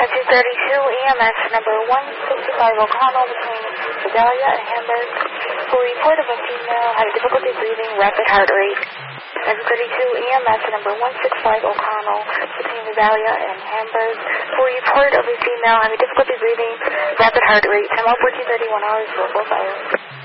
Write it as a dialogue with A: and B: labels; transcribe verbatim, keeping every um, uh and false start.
A: two thirty-two E M S number one sixty-five O'Connell between Vidalia and Hamburg for report of a female having difficulty breathing, rapid heart rate. two thirty-two E M S number one sixty-five O'Connell between Vidalia and Hamburg for report of a female having difficulty breathing, rapid heart rate. Time out fourteen thirty-one hours, local fire.